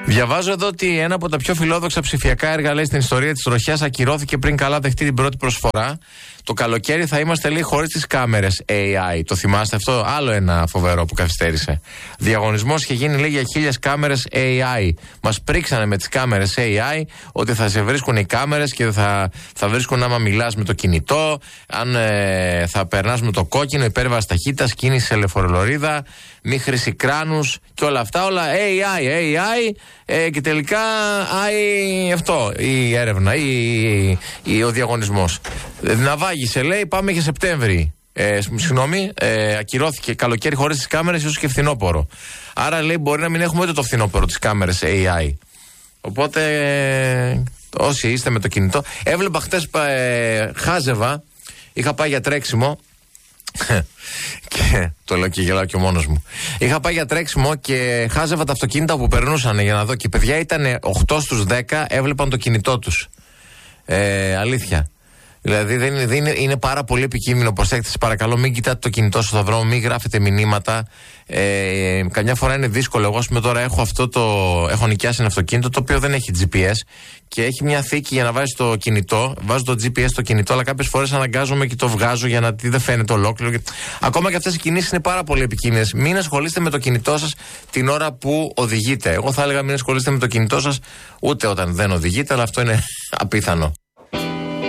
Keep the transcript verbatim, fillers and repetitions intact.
Διαβάζω εδώ ότι ένα από τα πιο φιλόδοξα ψηφιακά έργα, λέει, στην ιστορία της τροχιάς ακυρώθηκε πριν καλά δεχτεί την πρώτη προσφορά. Το καλοκαίρι θα είμαστε, λέει, χωρίς τις κάμερες έι άι. Το θυμάστε αυτό? Άλλο ένα φοβερό που καθυστέρησε. Διαγωνισμός είχε γίνει, λέει, για χίλιες κάμερες έι άι. Μας πρίξανε με τις κάμερες έι άι ότι θα σε βρίσκουν οι κάμερες και θα, θα βρίσκουν άμα μιλάς με το κινητό, αν ε, θα περνάς με το κόκκινο, υπέρβαση ταχύτητας, κίνηση σε λεωφορολορίδα, μη χρήση κράνους και όλα αυτά. Όλα έι άι, έι άι ε, και τελικά άι αυτό, η έρευνα ή, ή, ή ο διαγωνισμός. Ναυάγησε, λέει, πάμε για Σεπτέμβρη. Ε, συγγνώμη, ε, ακυρώθηκε καλοκαίρι χωρίς τις κάμερες, ίσως και φθινόπωρο. Άρα, λέει, μπορεί να μην έχουμε ούτε το φθινόπωρο τις κάμερες έι άι. Οπότε, ε, όσοι είστε με το κινητό. Έβλεπα χτες, ε, χάζευα, είχα πάει για τρέξιμο. Και το λέω και γελάω και μόνος μου. Είχα πάει για τρέξιμο και χάζευα τα αυτοκίνητα που περνούσαν για να δω. Και οι παιδιά ήταν οκτώ στους δέκα, έβλεπαν το κινητό τους. Ε, αλήθεια. Δηλαδή δεν είναι, δεν είναι, είναι πάρα πολύ επικίνδυνο. Προσέξτε, παρακαλώ, μην κοιτάτε το κινητό σας στον δρόμο, μην γράφετε μηνύματα. Ε, καμιά φορά είναι δύσκολο. Εγώ, ας πούμε, τώρα έχω αυτό το. Έχω νοικιάσει ένα αυτοκίνητο το οποίο δεν έχει τζι πι ες και έχει μια θήκη για να βάζεις το κινητό. Βάζω το τζι πι ες στο κινητό, αλλά κάποιες φορές αναγκάζομαι και το βγάζω για να δεν φαίνεται ολόκληρο. Ακόμα και αυτές οι κινήσεις είναι πάρα πολύ επικίνδυνες. Μην ασχολείστε με το κινητό σας την ώρα που οδηγείτε. Εγώ θα έλεγα μην ασχολείστε με το κινητό σας ούτε όταν δεν οδηγείτε, αλλά αυτό είναι απίθανο.